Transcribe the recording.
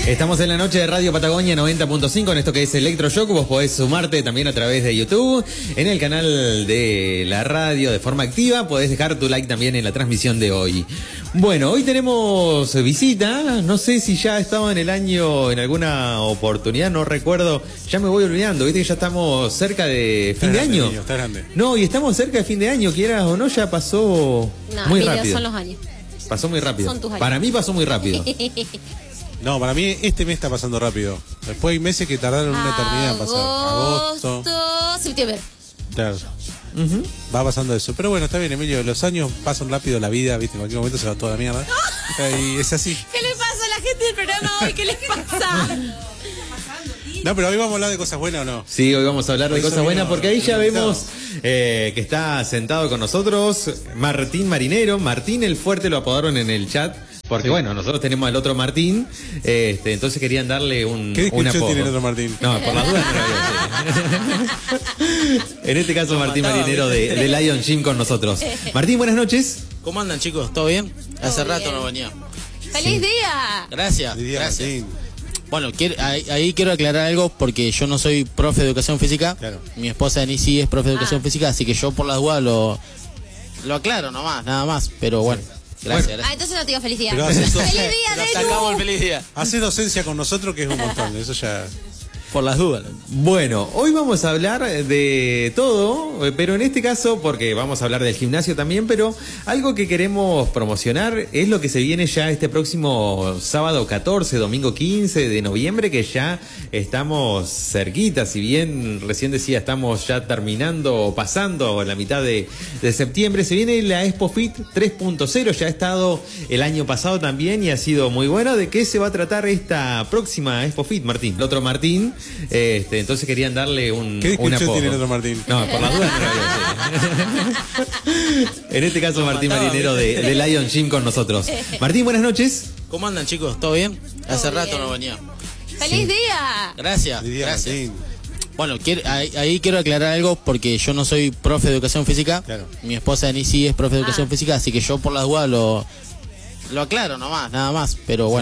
Estamos en la noche de Radio Patagonia 90.5 en esto que es Electroshock. Vos podés sumarte también a través de YouTube, en el canal de la radio de forma activa. Podés dejar tu like también en la transmisión de hoy. Bueno, hoy tenemos visita. No sé si ya estaba en el año en alguna oportunidad, no recuerdo. Ya me voy olvidando, viste que ya estamos cerca de fin de año. Niño, está grande. No, y estamos cerca de fin de año, quieras o no, ya pasó muy rápido. Son los años. Pasó muy rápido. Son tus años. Para mí pasó muy rápido. No, para mí este mes está pasando rápido. Después hay meses que tardaron una eternidad en pasar. Agosto. Septiembre. Claro. Va pasando eso. Pero bueno, está bien, Emilio. Los años pasan rápido, la vida, ¿viste? En cualquier momento se va toda la mierda. Y es así. ¿Qué le pasa a la gente del programa hoy? ¿Qué les pasa? No, pero hoy vamos a hablar de cosas buenas o no. Sí, hoy vamos a hablar de Hoy cosas soy buenas yo, porque ahí ya invitado. vemos que está sentado con nosotros Martín Marinero. Martín el Fuerte lo apodaron en el chat. Porque bueno, nosotros tenemos al otro Martín, entonces querían darle un ¿Qué descripción apodo. tiene el otro Martín? No, por las dudas no lo voy a decir. En este caso Martín Marinero de Lion Gym con nosotros. Martín, buenas noches. ¿Cómo andan, chicos? ¿Todo bien? Hace rato no venía. ¡Feliz día! Gracias, Lidia gracias. Martín. Bueno, ahí quiero aclarar algo porque yo no soy profe de educación física. Claro. Mi esposa Denise sí es profe de educación física, así que yo por las dudas lo aclaro nomás, nada más. Pero bueno, gracias. Ah, gracias. entonces no te digo feliz día. Pero haces ¡Feliz docencia, día, Sacamos el Deku! feliz día. haces docencia con nosotros, que es un montón. Eso ya. Por las dudas. Bueno, hoy vamos a hablar de todo, pero en este caso, porque vamos a hablar del gimnasio también, pero algo que queremos promocionar es lo que se viene ya este próximo sábado 14, domingo 15 de noviembre, que ya estamos cerquita, si bien recién decía estamos ya terminando o pasando la mitad de septiembre, se viene la Expo Fit 3.0, ya ha estado el año pasado también y ha sido muy bueno. ¿De qué se va a tratar esta próxima Expo Fit, Martín? El otro Martín, entonces querían darle un ¿Qué descripción apodo. tiene el otro Martín? No, por las dudas no lo voy a decir. En este caso Martín Marinero de Lion Gym con nosotros. Martín, buenas noches. ¿Cómo andan, chicos? ¿Todo bien? Hace rato bien. no venía. ¡Feliz día! Gracias, Lidia gracias. Martín. Bueno, ahí quiero aclarar algo porque yo no soy profe de educación física. Claro. Mi esposa Denise sí es profe de educación física, así que yo por las dudas lo aclaro nomás, nada más. Pero bueno.